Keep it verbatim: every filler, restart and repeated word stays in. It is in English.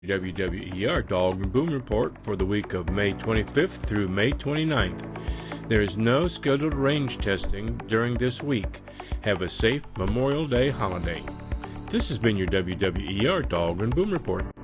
W W E R Dog and Boom Report for the week of May twenty-fifth through May twenty-ninth. There is no scheduled range testing during this week. Have a safe Memorial Day holiday. This has been your W W E R Dog and Boom Report.